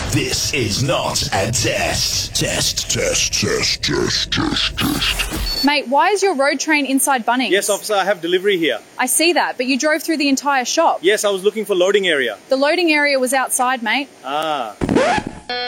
This is not a test. Test. Mate, why is your road train inside Bunnings? Yes, officer, I have delivery here. I see that, but you drove through the entire shop. Yes, I was looking for loading area. The loading area was outside, mate. Ah.